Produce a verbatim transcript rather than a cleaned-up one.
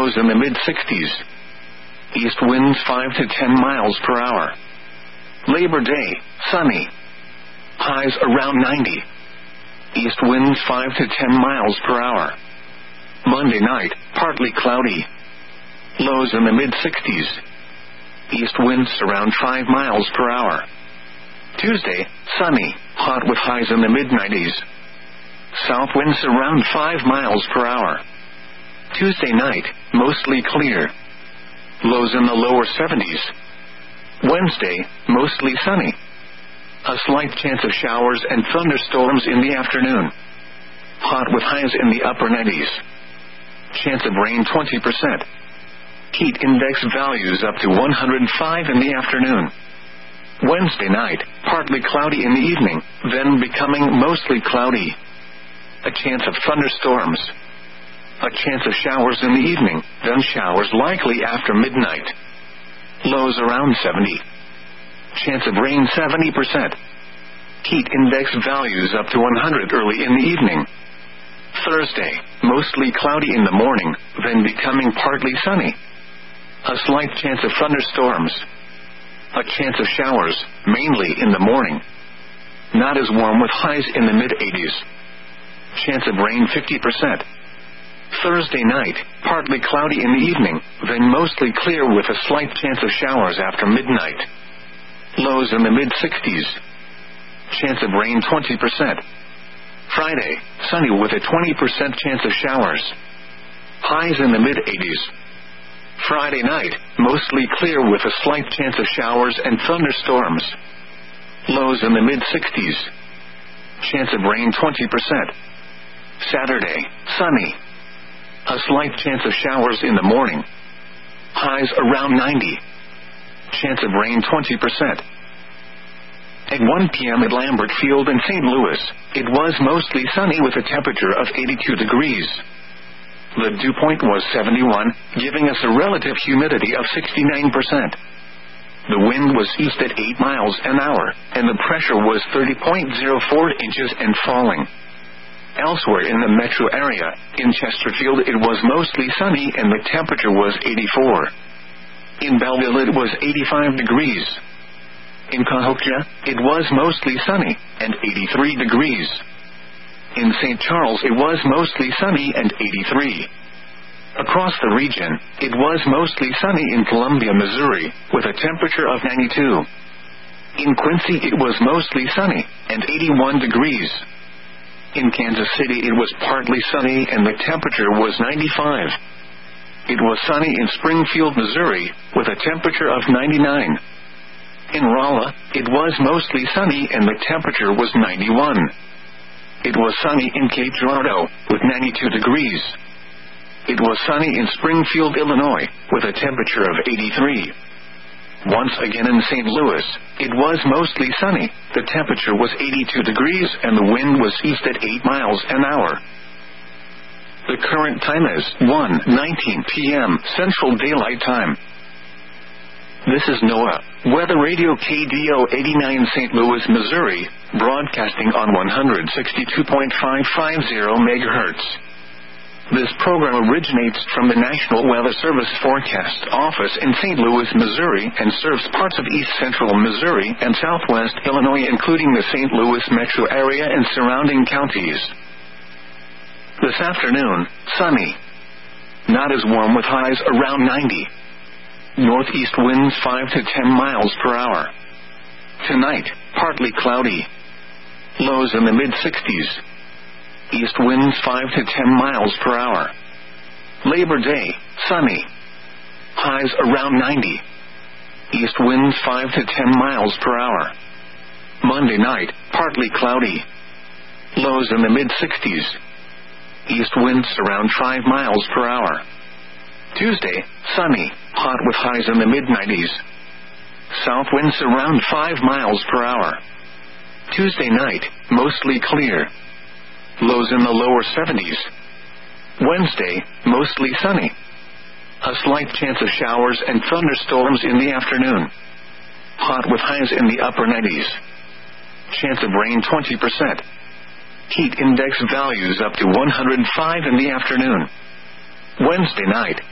Lows in the mid sixties. East winds five to ten miles per hour. Labor Day, sunny. Highs around ninety. East winds five to ten miles per hour. Monday night, partly cloudy. Lows in the mid sixties. East winds around five miles per hour. Tuesday, sunny, hot with highs in the mid nineties. South winds around five miles per hour. Tuesday night, mostly clear. Lows in the lower seventies. Wednesday, mostly sunny. A slight chance of showers and thunderstorms in the afternoon. Hot with highs in the upper nineties. Chance of rain twenty percent. Heat index values up to one hundred five in the afternoon. Wednesday night, partly cloudy in the evening, then becoming mostly cloudy. A chance of thunderstorms. A chance of showers in the evening, then showers likely after midnight. Lows around seventy. Chance of rain seventy percent. Heat index values up to one hundred early in the evening. Thursday, mostly cloudy in the morning, then becoming partly sunny. A slight chance of thunderstorms. A chance of showers, mainly in the morning. Not as warm with highs in the mid eighties. Chance of rain fifty percent. Thursday night, partly cloudy in the evening, then mostly clear with a slight chance of showers after midnight. Lows in the mid sixties. Chance of rain twenty percent. Friday, sunny with a twenty percent chance of showers. Highs in the mid eighties. Friday night, mostly clear with a slight chance of showers and thunderstorms. Lows in the mid sixties. Chance of rain twenty percent. Saturday, sunny. A slight chance of showers in the morning. Highs around ninety. Chance of rain twenty percent. At one p.m. at Lambert Field in Saint Louis, it was mostly sunny with a temperature of eighty-two degrees. The dew point was seventy-one, giving us a relative humidity of sixty-nine percent. The wind was east at eight miles an hour, and the pressure was thirty point zero four inches and falling. Elsewhere in the metro area, in Chesterfield it was mostly sunny and the temperature was eighty-four. In Belleville it was eighty-five degrees. In Cahokia, it was mostly sunny, and eighty-three degrees. In Saint Charles it was mostly sunny and eighty-three. Across the region, it was mostly sunny in Columbia, Missouri, with a temperature of ninety-two. In Quincy it was mostly sunny, and eighty-one degrees. In Kansas City it was partly sunny and the temperature was ninety-five. It was sunny in Springfield, Missouri, with a temperature of ninety-nine. In Rolla, it was mostly sunny and the temperature was ninety-one. It was sunny in Cape Girardeau, with ninety-two degrees. It was sunny in Springfield, Illinois, with a temperature of eighty-three. Once again in Saint Louis, it was mostly sunny, the temperature was eighty-two degrees and the wind was east at eight miles an hour. The current time is one nineteen p.m. Central Daylight Time. This is NOAA, Weather Radio K D O eighty-nine Saint Louis, Missouri, broadcasting on one sixty-two point five five zero megahertz. This program originates from the National Weather Service Forecast Office in Saint Louis, Missouri, and serves parts of east central Missouri and southwest Illinois, including the Saint Louis metro area and surrounding counties. This afternoon, sunny. Not as warm with highs around ninety. Northeast winds five to ten miles per hour. Tonight, partly cloudy. Lows in the mid sixties. East winds five to ten miles per hour. Labor Day, sunny. Highs around ninety. East winds five to ten miles per hour. Monday night, partly cloudy. Lows in the mid sixties. East winds around five miles per hour. Tuesday, sunny, hot with highs in the mid nineties. South winds around five miles per hour. Tuesday night, mostly clear. Lows in the lower seventies. Wednesday, mostly sunny. A slight chance of showers and thunderstorms in the afternoon. Hot with highs in the upper nineties. Chance of rain twenty percent. Heat index values up to one hundred five in the afternoon. Wednesday night,